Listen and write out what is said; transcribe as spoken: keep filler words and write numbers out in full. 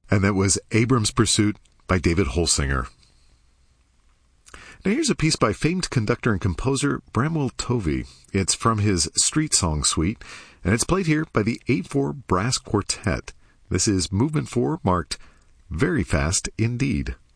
And that was Abram's Pursuit by David Holsinger. Now here's a piece by famed conductor and composer Bramwell Tovey. It's from his Street Song Suite, and it's played here by the eight four Brass Quartet. This is Movement four, marked Very Fast Indeed.